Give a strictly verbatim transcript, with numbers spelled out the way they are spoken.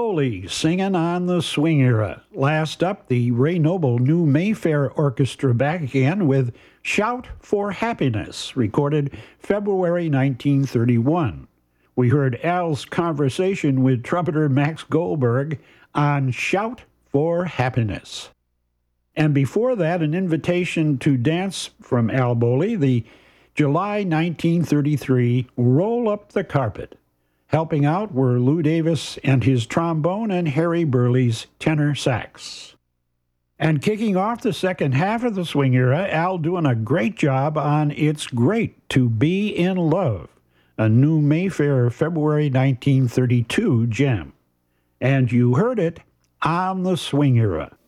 Bowley singing on the swing era. Last up, the Ray Noble New Mayfair Orchestra back again with Shout for Happiness, recorded February nineteen thirty-one. We heard Al's conversation with trumpeter Max Goldberg on Shout for Happiness. And before that, an invitation to dance from Al Bowley, the July nineteen thirty-three Roll Up the Carpet. Helping out were Lou Davis and his trombone and Harry Burley's tenor sax. And kicking off the second half of the swing era, Al doing a great job on It's Great to Be in Love, a New Mayfair February nineteen thirty-two gem. And you heard it on the swing era.